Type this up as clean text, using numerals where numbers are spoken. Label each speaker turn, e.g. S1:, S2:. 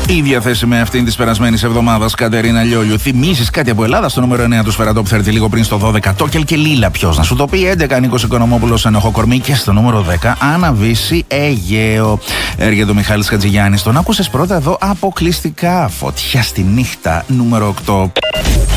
S1: Η διαθέσιμη αυτήν τη περασμένη εβδομάδα Κατερίνα Λιόλιου. Θυμίζει κάτι από Ελλάδα στο νούμερο 9 του Σφαιρατόπ Θέρτη λίγο πριν στο 12. Τόκελ και Λίλα. Ποιο να σου το πει. 11 Νίκος Οικονομόπουλος Ενοχό Κορμί. Και στο νούμερο 10 Άννα Βύση Αιγαίο. Έρχεται ο Μιχάλης Χατζηγιάννης. Τον άκουσες πρώτα εδώ αποκλειστικά. Φωτιά στη νύχτα νούμερο 8.